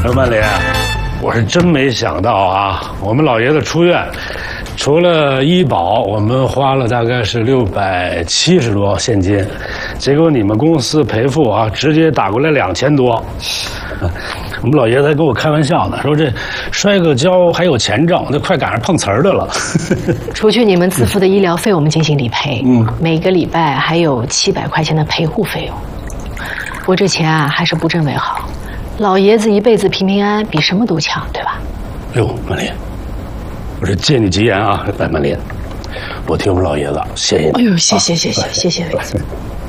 曼莲，我是真没想到啊！我们老爷子出院，除了医保，我们花了大概是670多现金，结果你们公司赔付啊，直接打过来2000多。我们老爷子还跟我开玩笑呢，说这摔个跤还有钱挣，那快赶上碰瓷儿的了。 除去你们自付的医疗费，我们进行理赔，每个礼拜还有700块钱的陪护费用。不过这钱啊，还是不挣为好。老爷子一辈子平平安安，比什么都强，对吧？ 哎呦，曼莲，我这借你吉言啊，曼莲，我替我们老爷子谢谢你。 哎呦，谢谢魏总。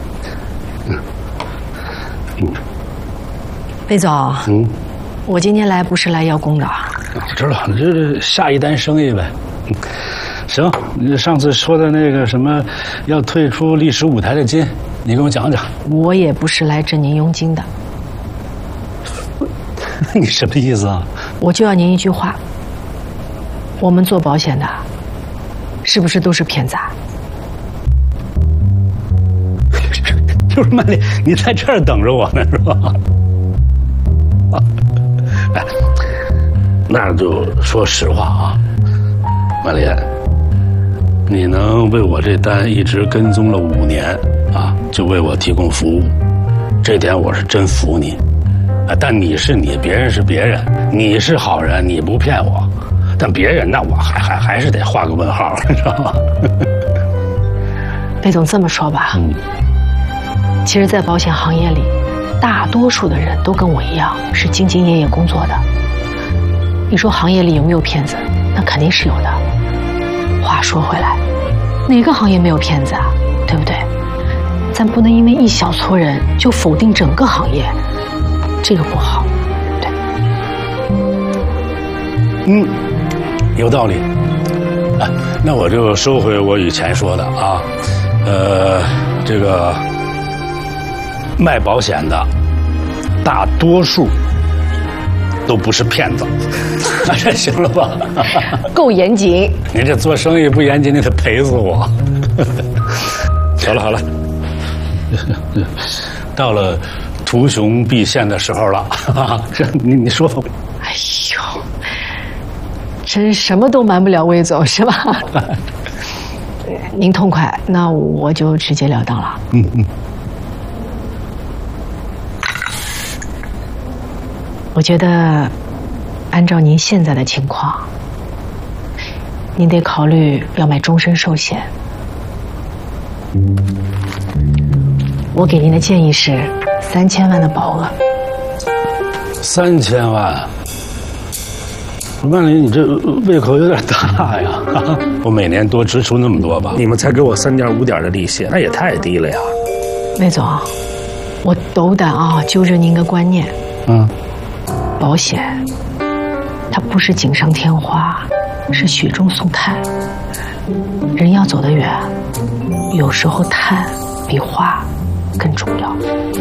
魏总，我今天来不是来邀功的。 我知道，你这下一单生意呗。行，你上次说的那个什么要退出历史舞台的金，你给我讲讲。 我也不是来挣您佣金的。 你什么意思啊？ 我就要您一句话：我们做保险的，是不是都是骗子啊？ 就是曼莲，你在这儿等着我呢，是吧？哎，那就说实话啊，曼莲，你能为我这单一直跟踪了5年啊，就为我提供服务，这点我是真服你。但你是你，别人是别人，你是好人，你不骗我，但别人那我还是得画个问号，你知道吗？ 魏总这么说吧，其实，在保险行业里，大多数的人都跟我一样是兢兢业业工作的。你说行业里有没有骗子？那肯定是有的。话说回来，哪个行业没有骗子啊？对不对？咱不能因为一小撮人就否定整个行业，这个不好，对。 有道理。啊，那我就收回我以前说的啊，这个卖保险的大多数都不是骗子，那这行了吧？ 够严谨。 您这做生意不严谨，你得赔死我。好了，到了图穷匕现的时候了。你说吧。 哎呦，真什么都瞒不了魏总是吧？您痛快，那我就直截了当了。我觉得，按照您现在的情况，您得考虑要买终身寿险。我给您的建议是3000万的保额。 3000万？曼莲，你这胃口有点大呀！我每年多支出那么多吧，你们才给我3.5点的利息，那也太低了呀！ 魏总，我斗胆啊，纠正您个观念。保险，它不是锦上添花，是雪中送炭。人要走得远，有时候炭比花更重要。